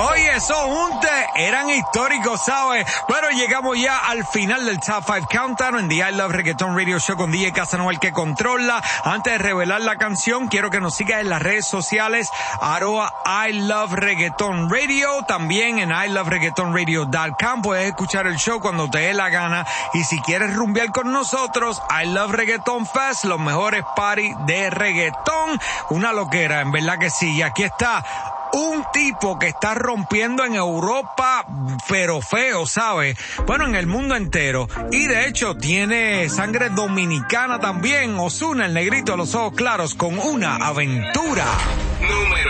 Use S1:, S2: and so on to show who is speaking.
S1: Oye, esos juntes eran históricos, ¿sabes? Pero llegamos ya al final del Top 5 Countdown en The I Love Reggaeton Radio Show con DJ Casanova, el que controla. Antes de revelar la canción, quiero que nos sigas en las redes sociales, @I Love Reggaeton Radio, también en ilovereggaetonradio.com. Puedes escuchar el show cuando te dé la gana. Y si quieres rumbear con nosotros, I Love Reggaeton Fest, los mejores parties de reggaetón. Una loquera, en verdad que sí. Y aquí está un tipo que está rompiendo en Europa, pero feo, ¿sabes? Bueno, en el mundo entero. Y de hecho tiene sangre dominicana también. Ozuna, el negrito de los ojos claros, con Una Aventura.
S2: Número